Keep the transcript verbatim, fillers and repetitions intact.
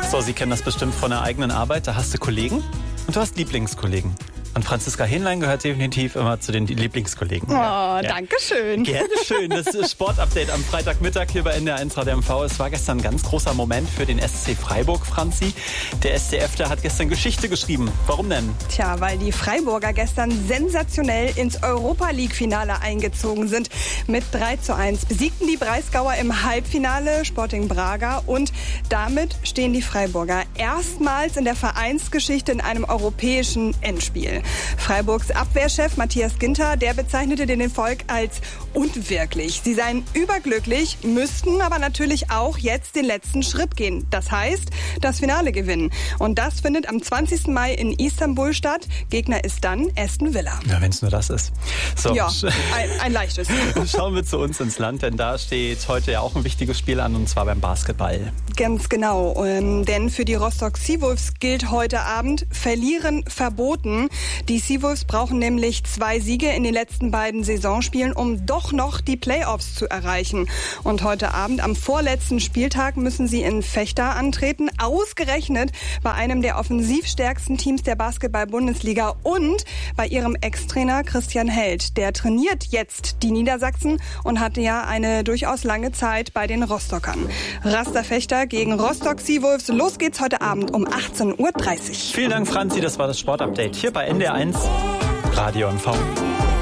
So, Sie kennen das bestimmt von der eigenen Arbeit. Da hast du Kollegen und du hast Lieblingskollegen. Und Franziska Hähnlein gehört definitiv immer zu den Lieblingskollegen. Oh, ja. Danke schön. Gerne schön. Das ist Sportupdate am Freitagmittag hier bei N D R eins Radio M V. Es war gestern ein ganz großer Moment für den S C Freiburg, Franzi. Der S C F, der hat gestern Geschichte geschrieben. Warum denn? Tja, weil die Freiburger gestern sensationell ins Europa-League-Finale eingezogen sind. Mit drei zu eins besiegten die Breisgauer im Halbfinale Sporting Braga und damit stehen die Freiburger erstmals in der Vereinsgeschichte in einem europäischen Endspiel. Freiburgs Abwehrchef Matthias Ginter, der bezeichnete den Erfolg als unwirklich. Sie seien überglücklich, müssten aber natürlich auch jetzt den letzten Schritt gehen. Das heißt, das Finale gewinnen. Und das findet am zwanzigsten Mai in Istanbul statt. Gegner ist dann Aston Villa. Ja, wenn es nur das ist. So. Ja, ein, ein leichtes. Schauen wir zu uns ins Land, denn da steht heute ja auch ein wichtiges Spiel an, und zwar beim Basketball. Ganz genau, ähm, denn für die Rostock Seawolves gilt heute Abend Verlieren verboten. Die Seawolves brauchen nämlich zwei Siege in den letzten beiden Saisonspielen, um doch noch die Playoffs zu erreichen. Und heute Abend, am vorletzten Spieltag, müssen sie in Vechta antreten. Ausgerechnet bei einem der offensivstärksten Teams der Basketball-Bundesliga und bei ihrem Ex-Trainer Christian Held. Der trainiert jetzt die Niedersachsen und hatte ja eine durchaus lange Zeit bei den Rostockern. Raster Vechta gegen Rostock Seawolves. Los geht's heute Abend um achtzehn Uhr dreißig. Vielen Dank, Franzi. Das war das Sportupdate hier bei N D R eins Radio M V.